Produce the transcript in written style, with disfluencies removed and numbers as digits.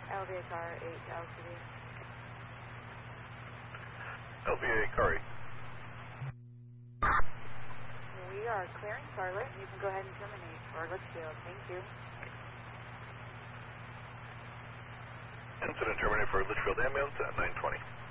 LVA car 8 LCD. LVA car 8. We are clearing Charlotte. You can go ahead and terminate for Litchfield. Thank you. Incident terminated for Litchfield ambulance at 9:20.